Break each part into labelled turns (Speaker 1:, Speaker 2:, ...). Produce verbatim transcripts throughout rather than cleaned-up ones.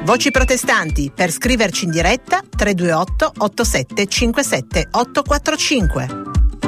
Speaker 1: Voci protestanti, per scriverci in diretta tre due otto otto sette cinque sette otto quattro cinque.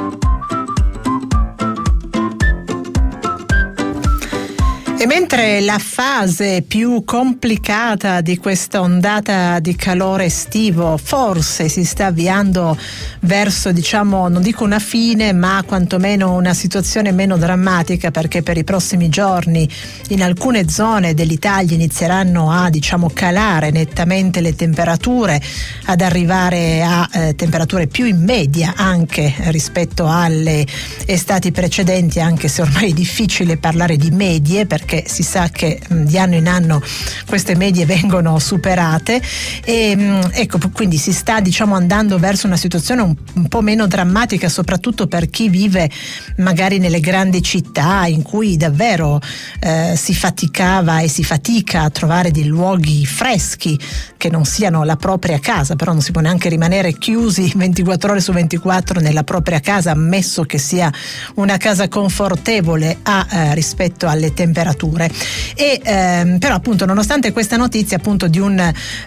Speaker 1: E mentre la fase più complicata di questa ondata di calore estivo forse si sta avviando verso, diciamo, non dico una fine, ma quantomeno una situazione meno drammatica, perché per i prossimi giorni in alcune zone dell'Italia inizieranno a, diciamo, calare nettamente le temperature, ad arrivare a eh, temperature più in media anche rispetto alle estati precedenti, anche se ormai è difficile parlare di medie, perché si sa che mh, di anno in anno queste medie vengono superate e mh, ecco, quindi si sta, diciamo, andando verso una situazione un, un po' meno drammatica, soprattutto per chi vive magari nelle grandi città, in cui davvero eh, si faticava e si fatica a trovare dei luoghi freschi che non siano la propria casa. Però non si può neanche rimanere chiusi ventiquattro ore su ventiquattro nella propria casa, ammesso che sia una casa confortevole a, eh, rispetto alle temperature. E ehm, però appunto, nonostante questa notizia appunto di un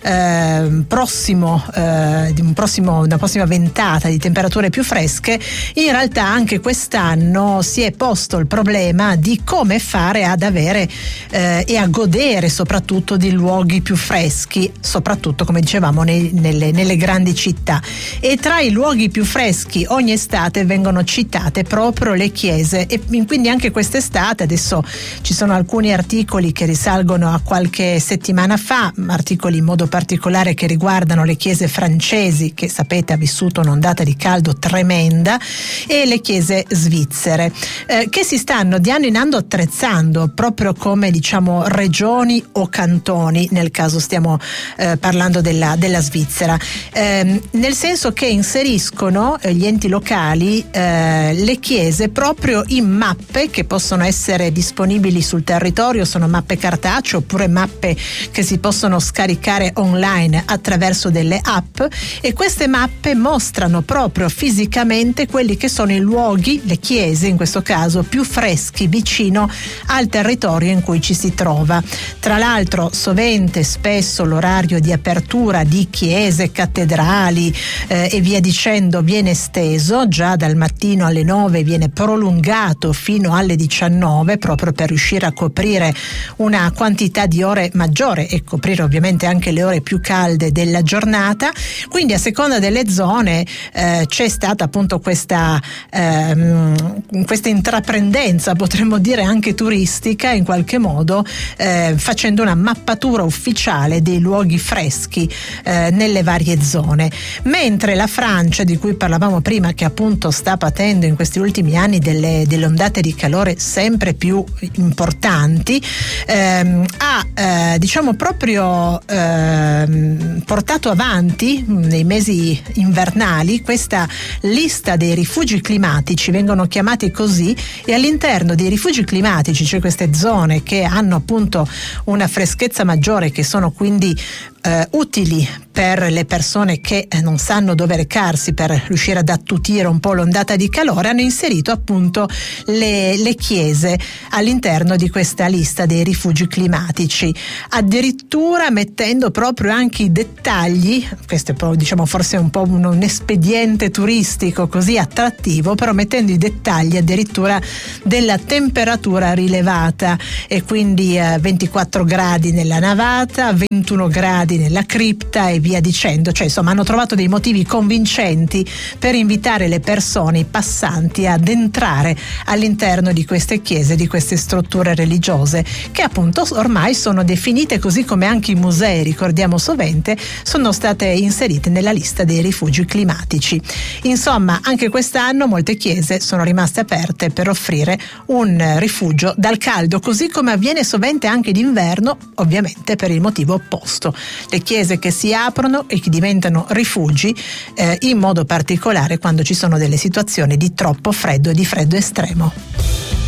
Speaker 1: eh, prossimo eh, di un prossimo una prossima ventata di temperature più fresche, in realtà anche quest'anno si è posto il problema di come fare ad avere eh, e a godere soprattutto di luoghi più freschi, soprattutto, come dicevamo, nei, nelle, nelle grandi città. E tra i luoghi più freschi ogni estate vengono citate proprio le chiese, e quindi anche quest'estate adesso ci sono alcuni articoli che risalgono a qualche settimana fa, articoli in modo particolare che riguardano le chiese francesi, che sapete ha vissuto un'ondata di caldo tremenda, e le chiese svizzere, eh, che si stanno di anno in anno attrezzando proprio come, diciamo, regioni o cantoni, nel caso stiamo eh, parlando della, della Svizzera, eh, nel senso che inseriscono eh, gli enti locali eh, le chiese proprio in mappe che possono essere disponibili sul territorio, sono mappe cartacee oppure mappe che si possono scaricare online attraverso delle app, e queste mappe mostrano proprio fisicamente quelli che sono i luoghi, le chiese in questo caso, più freschi vicino al territorio in cui ci si trova. Tra l'altro sovente, spesso l'orario di apertura di chiese, cattedrali eh, e via dicendo viene esteso, già dal mattino alle nove viene prolungato fino alle diciannove, proprio per riuscire a coprire una quantità di ore maggiore e coprire ovviamente anche le ore più calde della giornata. Quindi a seconda delle zone eh, c'è stata appunto questa ehm, questa intraprendenza, potremmo dire anche turistica in qualche modo, eh, facendo una mappatura ufficiale dei luoghi freschi eh, nelle varie zone. Mentre la Francia, di cui parlavamo prima, che appunto sta patendo in questi ultimi anni delle, delle ondate di calore sempre più importanti, ehm, ha eh, diciamo proprio ehm, portato avanti nei mesi invernali questa lista dei rifugi climatici, vengono chiamati così, e all'interno dei rifugi climatici, cioè queste zone che hanno appunto una freschezza maggiore, che sono quindi eh, utili per le persone che non sanno dove recarsi per riuscire ad attutire un po' l'ondata di calore, hanno inserito appunto le, le chiese all'interno di questa lista dei rifugi climatici, addirittura mettendo proprio anche i dettagli. Questo è proprio, diciamo, forse un po' un, un espediente turistico così attrattivo, però mettendo i dettagli addirittura della temperatura rilevata, e quindi eh, ventiquattro gradi nella navata, ventuno gradi nella cripta e via dicendo. Cioè, insomma, hanno trovato dei motivi convincenti per invitare le persone, i passanti, ad entrare all'interno di queste chiese, di queste strutture religiose, che appunto ormai sono definite, così come anche i musei, ricordiamo sovente, sono state inserite nella lista dei rifugi climatici. Insomma, anche quest'anno molte chiese sono rimaste aperte per offrire un rifugio dal caldo, così come avviene sovente anche d'inverno, ovviamente per il motivo opposto. Le chiese che si aprono e che diventano rifugi, eh, in modo particolare quando ci sono delle situazioni di troppo freddo e di freddo estremo.